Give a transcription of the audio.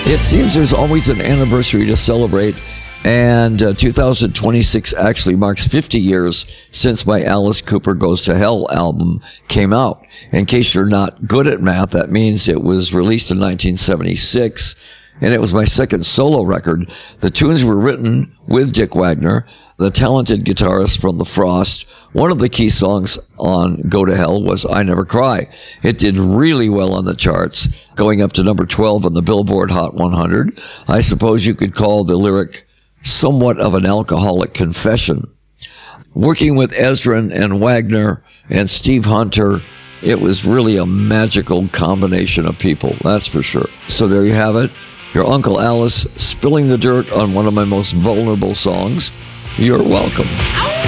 It seems there's always an anniversary to celebrate, and 2026 actually marks 50 years since my Alice Cooper Goes to Hell album came out. In case you're not good at math, that means it was released in 1976, and it was my second solo record. The tunes were written with Dick Wagner, the talented guitarist from The Frost. One of the key songs on Go to Hell was I Never Cry. It did really well on the charts, going up to number 12 on the Billboard Hot 100. I suppose you could call the lyric somewhat of an alcoholic confession. Working with Ezrin and Wagner and Steve Hunter, it was really a magical combination of people, that's for sure. So there you have it. Your Uncle Alice spilling the dirt on one of my most vulnerable songs. You're welcome.